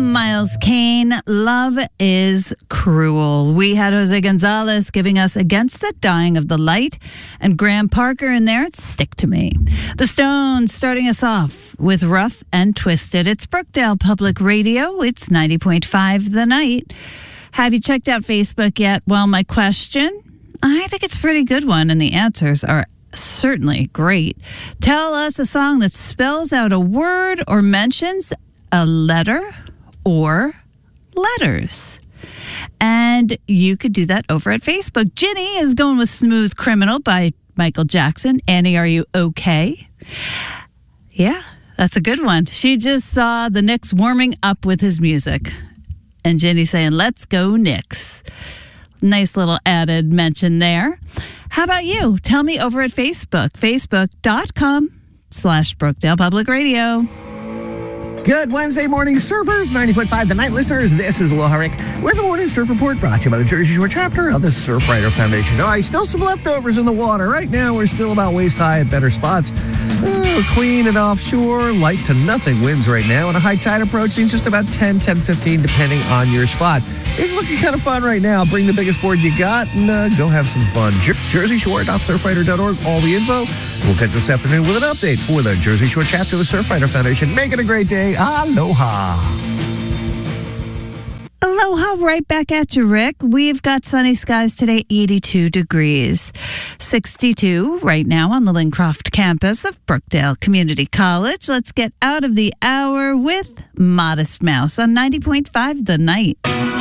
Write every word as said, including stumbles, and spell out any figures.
Miles Kane, Love is Cruel. We had Jose Gonzalez giving us Against the Dying of the Light, and Graham Parker in there, it's Stick to Me. The Stones starting us off with Rough and Twisted. It's Brookdale Public Radio. It's ninety point five The Night. Have you checked out Facebook yet? Well, my question, I think it's a pretty good one, and the answers are certainly great. Tell us a song that spells out a word or mentions a letter or letters. And you could do that over at Facebook. Ginny is going with Smooth Criminal by Michael Jackson. Annie, are you okay? Yeah, that's a good one. She just saw the Knicks warming up with his music. And Ginny saying, let's go Knicks. Nice little added mention there. How about you? Tell me over at Facebook, facebook.com slash Brookdale Public Radio. Good Wednesday morning, surfers. ninety point five The Night listeners. This is Aloha Rick with the Morning Surf Report brought to you by the Jersey Shore chapter of the Surfrider Foundation. All right, still some leftovers in the water. Right now, we're still about waist high at better spots. Oh, clean and offshore, light to nothing winds right now, and a high tide approaching just about ten, ten fifteen, depending on your spot. It's looking kind of fun right now. Bring the biggest board you got and uh, go have some fun. Jer- jersey shore dot surfrider dot org, all the info. We'll catch this afternoon with an update for the Jersey Shore chapter of the Surfrider Foundation. Make it a great day. Aloha. Aloha, right back at you, Rick. We've got sunny skies today, eighty-two degrees. sixty-two right now on the Lincroft campus of Brookdale Community College. Let's get out of the hour with Modest Mouse on ninety point five The Night.